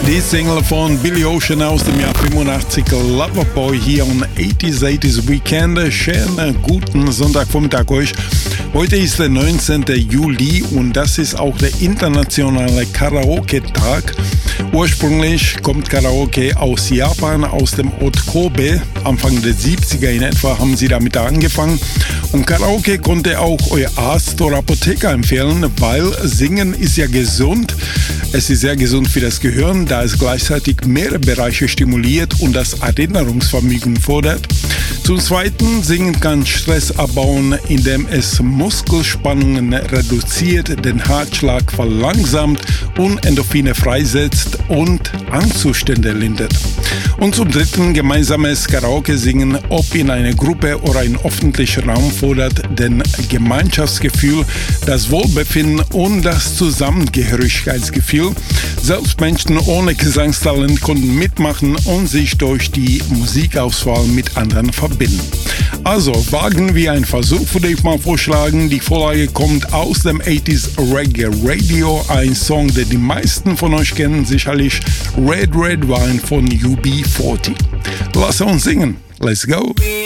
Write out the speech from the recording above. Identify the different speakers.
Speaker 1: Die Single von Billy Ocean aus dem Jahr 85, Loverboy, hier on 80s Weekend. Schönen guten Sonntagvormittag euch. Heute ist der 19. Juli und das ist auch der internationale Karaoke-Tag. Ursprünglich kommt Karaoke aus Japan, aus dem Ort Kobe. Anfang der 70er in etwa haben sie damit angefangen. Und Karaoke konnte auch euer Arzt oder Apotheker empfehlen, weil Singen ist ja gesund. Es ist sehr gesund für das Gehirn, da es gleichzeitig mehrere Bereiche stimuliert und das Erinnerungsvermögen fordert. Zum Zweiten, Singen kann Stress abbauen, indem es Muskelspannungen reduziert, den Herzschlag verlangsamt und Endorphine freisetzt und Angstzustände lindert. Und zum Dritten, gemeinsames Karaoke-Singen, ob in einer Gruppe oder in öffentlichem Raum, fordert den Gemeinschaftsgefühl, das Wohlbefinden und das Zusammengehörigkeitsgefühl. Selbst Menschen ohne Gesangstalent konnten mitmachen und sich durch die Musikauswahl mit anderen verbinden. Also wagen wir einen Versuch, würde ich mal vorschlagen. Die Vorlage kommt aus dem 80s Reggae Radio, ein Song, den die meisten von euch kennen, sicherlich Red Red Wine von UB40. Lass uns singen. Let's go!